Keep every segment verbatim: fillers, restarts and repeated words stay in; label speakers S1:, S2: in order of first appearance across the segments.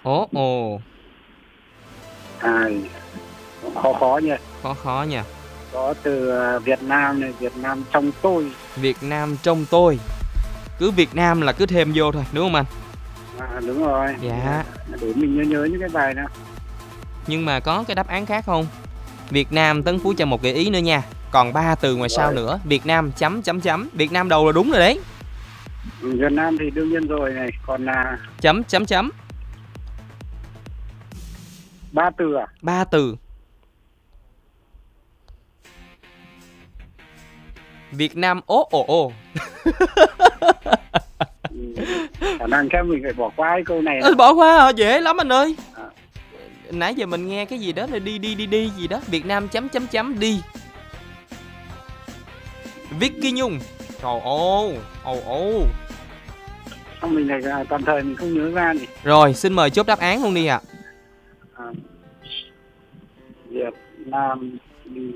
S1: Ố ồ.
S2: À, khó khó nhỉ.
S1: Khó khó nha.
S2: Có từ Việt Nam này, Việt Nam trong tôi.
S1: Việt Nam trong tôi. Cứ Việt Nam là cứ thêm vô thôi, đúng không anh?
S2: À, đúng rồi.
S1: Dạ.
S2: Để mình nhớ nhớ những cái bài đó.
S1: Nhưng mà có cái đáp án khác không? Việt Nam, Tấn Phú cho một gợi ý nữa nha. Còn ba từ ngoài sau nữa. Việt Nam chấm chấm chấm. Việt Nam đầu là đúng rồi đấy.
S2: Việt Nam thì đương nhiên rồi này. Còn là
S1: Chấm chấm chấm.
S2: ba từ à?
S1: Ba từ. Việt Nam ố ồ ồ.
S2: Khả năng các mình phải bỏ qua cái câu này.
S1: Ừ, bỏ qua hả? Dễ lắm anh ơi.
S2: À.
S1: Nãy giờ mình nghe cái gì đó là đi đi đi đi gì đó. Việt Nam chấm chấm chấm đi. Vicky Nhung. Trời ơi. Ồ ồ.
S2: Xong mình này toàn thời mình không nhớ ra nhỉ.
S1: Rồi, xin mời chốt đáp án luôn đi ạ.
S2: À. Việt Nam đi.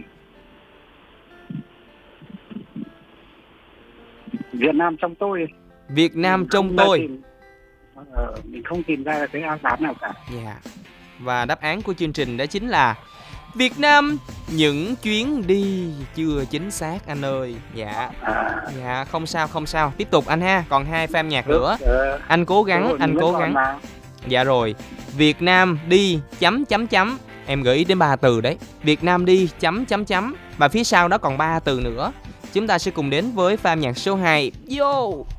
S2: Việt Nam trong tôi.
S1: Việt Nam
S2: mình
S1: trong tôi.
S2: Tìm, ờ, mình không tìm ra cái đáp án nào cả.
S1: Dạ. Yeah. Và đáp án của chương trình đó chính là Việt Nam những chuyến đi chưa chính xác anh ơi. Dạ.
S2: À.
S1: Dạ, không sao không sao. Tiếp tục anh ha, còn hai fan nhạc
S2: Được,
S1: nữa.
S2: ờ,
S1: Anh cố gắng, anh cố gắng.
S2: mà.
S1: Dạ rồi. Việt Nam đi chấm chấm chấm. Em gợi ý đến ba từ đấy. Việt Nam đi chấm chấm chấm. Và phía sau đó còn ba từ nữa. Chúng ta sẽ cùng đến với fan nhạc số hai. Yo.